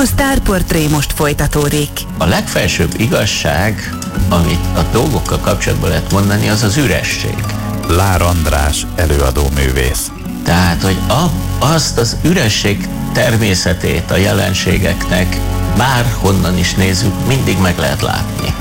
A Sztárportré most folytatódik. A legfelsőbb igazság, amit a dolgokkal kapcsolatban lehet mondani, az az üresség. Lár András előadóművész. Tehát, hogy azt az üresség természetét a jelenségeknek bárhonnan is nézzük, mindig meg lehet látni.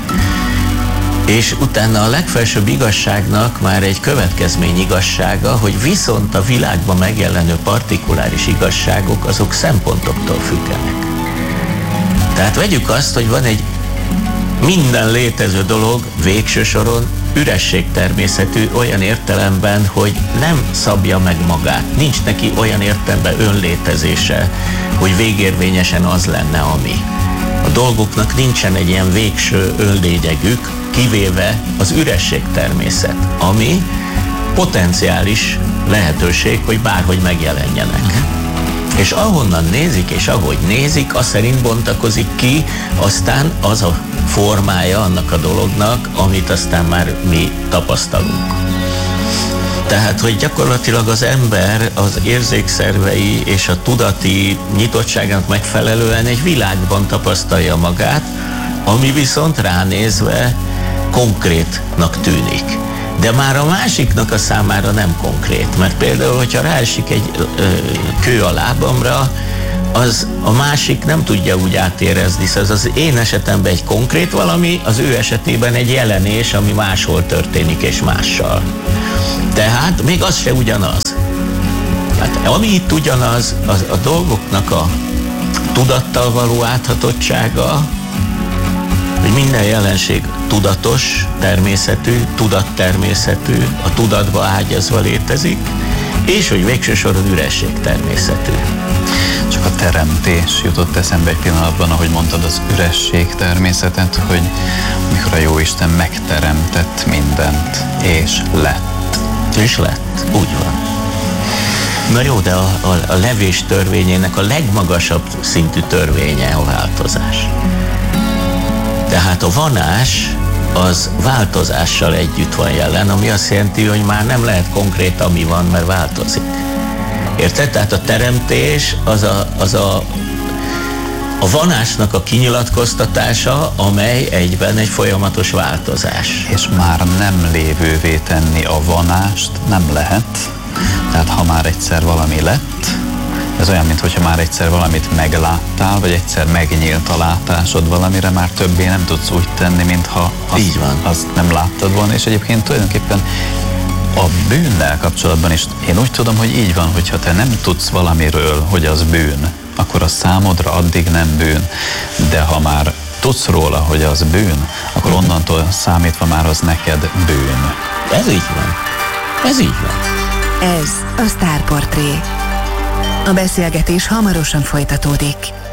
És utána a legfelsőbb igazságnak már egy következmény igazsága, hogy viszont a világban megjelenő partikuláris igazságok, azok szempontoktól függenek. Tehát vegyük azt, hogy van egy minden létező dolog végső soron üresség természetű olyan értelemben, hogy nem szabja meg magát. Nincs neki olyan értelemben önlétezése, hogy végérvényesen az lenne, ami. A dolgoknak nincsen egy ilyen végső önlégyegük, kivéve az üresség természet, ami potenciális lehetőség, hogy bárhogy megjelenjenek. És ahonnan nézik, és ahogy nézik, az szerint bontakozik ki aztán az a formája annak a dolognak, amit aztán már mi tapasztalunk. Tehát, hogy gyakorlatilag az ember az érzékszervei és a tudati nyitottságának megfelelően egy világban tapasztalja magát, ami viszont ránézve konkrétnak tűnik. De már a másiknak a számára nem konkrét, mert például, hogyha ráesik egy kő a lábamra, az a másik nem tudja úgy átérezni. Szóval az én esetemben egy konkrét valami, az ő esetében egy jelenés, ami máshol történik és mással. Tehát még az se ugyanaz. Hát, ami itt ugyanaz, az a dolgoknak a tudattal való áthatottsága, hogy minden jelenség tudatos természetű, tudattermészetű, a tudatba ágyazva létezik, és hogy végső soron üresség természetű. Csak a teremtés jutott eszembe egy pillanatban, ahogy mondtad az üresség természetet, hogy mikor a Jóisten megteremtett mindent, és lett. És lett, úgy van. Na jó, de a levés törvényének a legmagasabb szintű törvénye a változás. Tehát a vanás az változással együtt van jelen, ami azt jelenti, hogy már nem lehet konkrét, ami van, mert változik. Érted? Tehát a teremtés az a vanásnak a kinyilatkoztatása, amely egyben egy folyamatos változás. És már nem lévővé tenni a vanást nem lehet. Tehát ha már egyszer valami lett, ez olyan, mintha már egyszer valamit megláttál, vagy egyszer megnyílt a látásod valamire, már többé nem tudsz úgy tenni, mintha azt nem láttad volna. És egyébként tulajdonképpen a bűnnel kapcsolatban is én úgy tudom, hogy így van, hogyha te nem tudsz valamiről, hogy az bűn, akkor az számodra addig nem bűn. De ha már tudsz róla, hogy az bűn, akkor onnantól számítva már az neked bűn. Ez így van. Ez így van. Ez a Sztárportré. A beszélgetés hamarosan folytatódik.